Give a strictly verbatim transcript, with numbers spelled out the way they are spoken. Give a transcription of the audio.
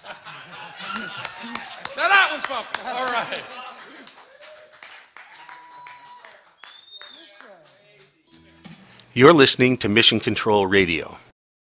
Now that was funky. All right. You're listening to Mission Control Radio.